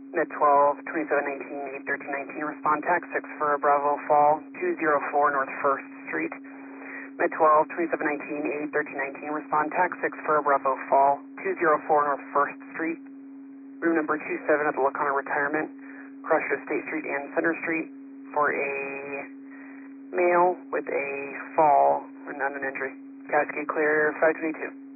Mid 12, 2719, 81319, respond tax 6 for Bravo Fall, 204 North 1st Street. Mid 12, 2719, 81319, respond tax 6 for Bravo Fall, 204 North 1st Street. Room number 27 at the Lacana Retirement, across your State Street and Center Street for a male with a fall and not an injury. Cascade clear 522.